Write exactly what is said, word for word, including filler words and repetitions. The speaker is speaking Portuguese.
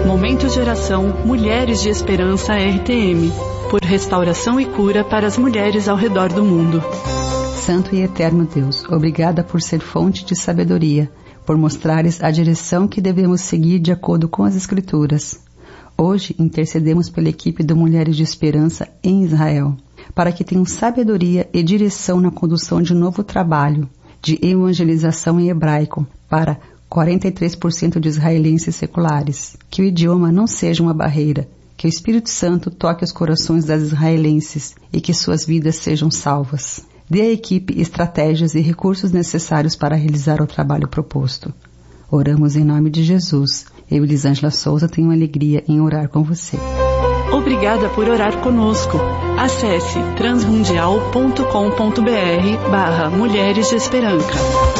Momento de oração Mulheres de Esperança R T M, por restauração e cura para as mulheres ao redor do mundo. Santo e eterno Deus, obrigada por ser fonte de sabedoria, por mostrares a direção que devemos seguir de acordo com as Escrituras. Hoje intercedemos pela equipe do Mulheres de Esperança em Israel, para que tenham sabedoria e direção na condução de um novo trabalho de evangelização em hebraico para quarenta e três por cento de israelenses seculares. Que o idioma não seja uma barreira, que o Espírito Santo toque os corações das israelenses e que suas vidas sejam salvas. Dê à equipe estratégias e recursos necessários para realizar o trabalho proposto. Oramos em nome de Jesus. Eu, Elisângela Souza, tenho alegria em orar com você. Obrigada por orar conosco. Acesse transmundial ponto com ponto br barra Mulheres de Esperança.